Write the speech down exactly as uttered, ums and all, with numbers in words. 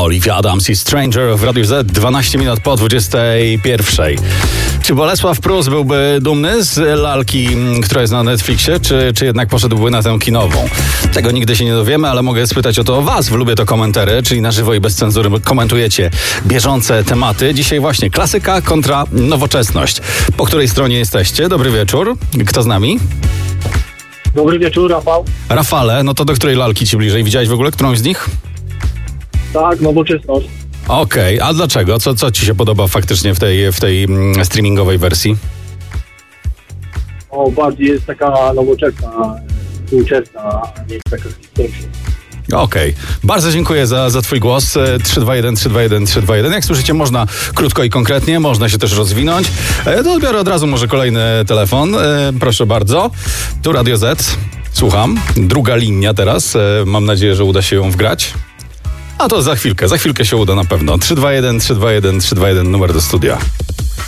Olivia Adams i Stranger w Radiu Z, dwanaście minut po dwudziestej pierwszej. Czy Bolesław Prus byłby dumny z lalki, która jest na Netflixie, czy, czy jednak poszedłby na tę kinową? Tego nigdy się nie dowiemy, ale mogę spytać o to o was w Lubię to Komentary, czyli na żywo i bez cenzury komentujecie bieżące tematy. Dzisiaj właśnie klasyka kontra nowoczesność. Po której stronie jesteście? Dobry wieczór. Kto z nami? Dobry wieczór, Rafał. Rafale, no to do której lalki ci bliżej? Widziałeś w ogóle którąś z nich? Tak, nowoczesność. Okej, okay. A dlaczego? Co, co ci się podoba faktycznie w tej, w tej mm, streamingowej wersji? O, bardziej jest taka nowoczesna, współczesna, a nie taka historyczna. Okej, okay. Bardzo dziękuję za, za twój głos. trzy dwa jeden, trzy dwa jeden, trzy dwa jeden. Jak słyszycie, można krótko i konkretnie, można się też rozwinąć. E, to odbiorę od razu może kolejny telefon. E, proszę bardzo. Tu Radio Z. Słucham. Druga linia teraz. E, mam nadzieję, że uda się ją wgrać. A to za chwilkę, za chwilkę się uda na pewno. trzy dwa jeden, trzy dwa jeden, trzy dwa jeden, numer do studia.